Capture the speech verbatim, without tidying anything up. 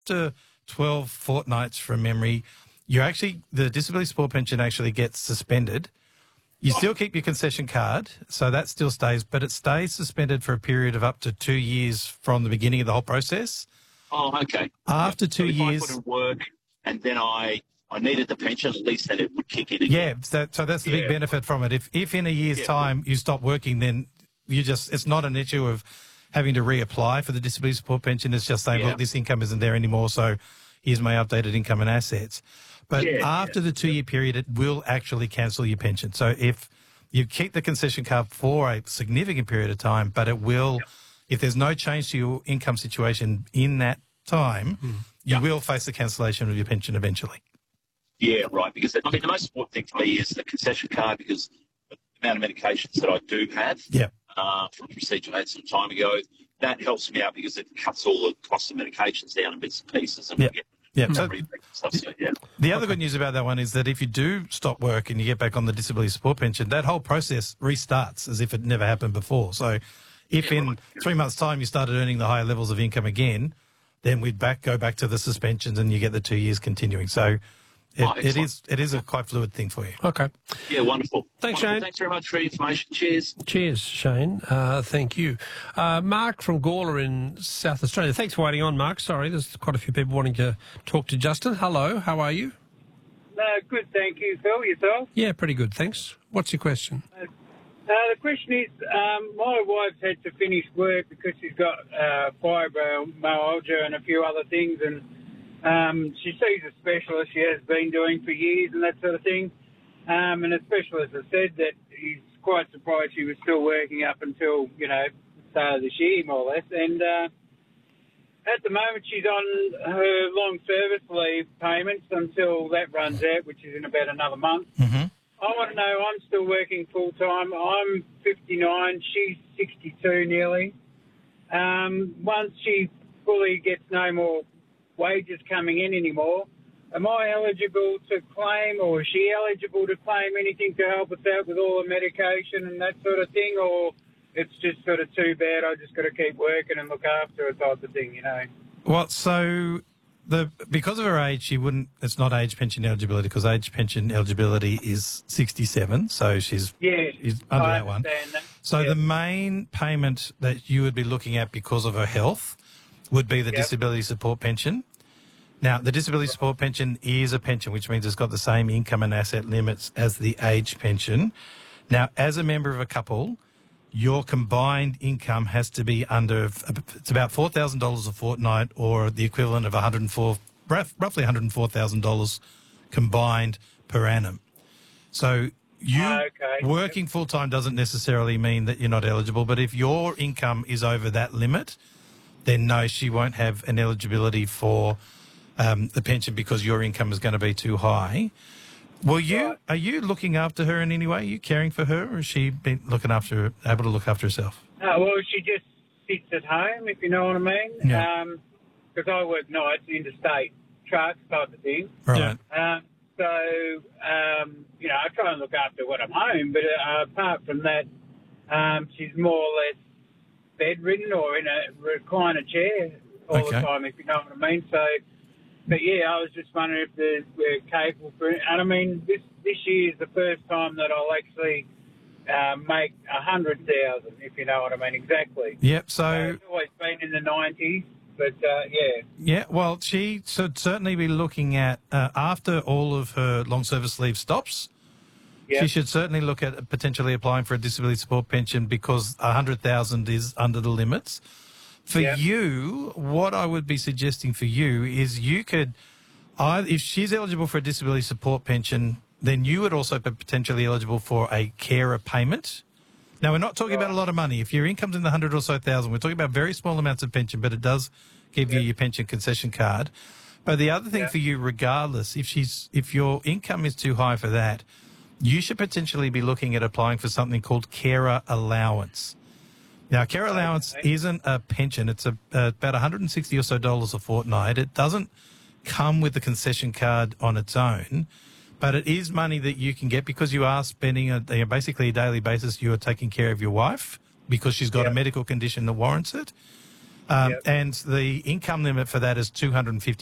after twelve fortnights from memory, you actually the disability support pension actually gets suspended. You still keep your concession card, so that still stays, but it stays suspended for a period of up to two years from the beginning of the whole process. Oh, okay. After yep. two so if years, I put in work and then I I needed the pension, at least then it would kick in again. Yeah, so, so that's the yeah. big benefit from it. If if in a year's yeah. time you stop working, then you just it's not an issue of having to reapply for the disability support pension. It's just saying, yeah. look, this income isn't there anymore, so here's my updated income and assets. But yeah, after yeah. the two-year period, it will actually cancel your pension. So if you keep the concession card for a significant period of time, but it will, yep. if there's no change to your income situation in that time, mm. you yep. will face the cancellation of your pension eventually. Yeah, right. Because, I mean, the most important thing for me is the concession card because the amount of medications that I do have yep. uh, from a procedure I had some time ago, that helps me out because it cuts all the cost of medications down in bits and pieces. And yep. we get Yeah. So stuff, so, yeah. The other okay. good news about that one is that if you do stop work and you get back on the disability support pension, that whole process restarts as if it never happened before. So if yeah, in right. three months' time you started earning the higher levels of income again, then we'd back go back to the suspensions and you get the two years continuing. So it, oh, it is it is a quite fluid thing for you. Okay. Yeah, wonderful. Thanks, wonderful. Shane. Thanks very much for your information. Cheers. Cheers, Shane. Uh, thank you. Uh, Mark from Gawler in South Australia. Thanks for waiting on, Mark. Sorry, there's quite a few people wanting to talk to Justin. Hello, how are you? No, good, thank you, Phil. Yourself? Yeah, pretty good, thanks. What's your question? Uh, uh, the question is, um, my wife's had to finish work because she's got uh, fibromyalgia and a few other things, and um, she sees a specialist she has been doing for years and that sort of thing. Um, and the specialist has said that he's quite surprised she was still working up until, you know, the start of this year, more or less. And uh, at the moment, she's on her long service leave payments until that runs out, which is in about another month. Mm-hmm. I want to know, I'm still working full-time. I'm fifty-nine. She's sixty-two nearly. Um, once she fully gets no more wages coming in anymore, am I eligible to claim, or is she eligible to claim anything to help us out with all the medication and that sort of thing, or it's just sort of too bad, I just got to keep working and look after her type of thing, you know? Well, so the because of her age, she wouldn't. It's not age pension eligibility because age pension eligibility is sixty-seven, so she's yeah, she's under I that one. That. So yep. the main payment that you would be looking at because of her health would be the yep. disability support pension. Now, the disability support pension is a pension, which means it's got the same income and asset limits as the age pension. Now, as a member of a couple, your combined income has to be under, it's about four thousand dollars a fortnight, or the equivalent of one hundred four, roughly one hundred four thousand dollars combined per annum. So you okay. working full-time doesn't necessarily mean that you're not eligible, but if your income is over that limit, then no, she won't have an eligibility for um, the pension because your income is going to be too high. Well, you Right. are you looking after her in any way? Are you caring for her, or has she been looking after able to look after herself? Uh, well, she just sits at home, if you know what I mean. Yeah. Because I work nights, interstate trucks type of thing. Right. Um, so, um, you know, I try and look after when I'm home, but uh, apart from that, um, she's more or less bedridden or in a recliner chair all Okay. the time, if you know what I mean. So, but yeah, I was just wondering if the, we're capable for it. And I mean, this this year is the first time that I'll actually uh, make a hundred thousand, if you know what I mean, exactly. Yep. So Uh, it's always been in the nineties, but uh, yeah. yeah, well, she should certainly be looking at uh, after all of her long service leave stops. Yeah. She should certainly look at potentially applying for a disability support pension because a hundred thousand is under the limits. For Yeah. you, what I would be suggesting for you is you could, either, if she's eligible for a disability support pension, then you would also be potentially eligible for a carer payment. Now, we're not talking about a lot of money. If your income's in the hundred or so thousand, we're talking about very small amounts of pension, but it does give you Yeah. your pension concession card. But the other thing Yeah. for you, regardless, if she's if your income is too high for that, you should potentially be looking at applying for something called carer allowance. Now, care allowance Okay. isn't a pension. It's a, uh, about one hundred sixty or so dollars a fortnight. It doesn't come with the concession card on its own, but it is money that you can get because you are spending a, you know, basically a daily basis. You are taking care of your wife because she's got Yeah. a medical condition that warrants it. Um, Yep. And the income limit for that is two hundred fifty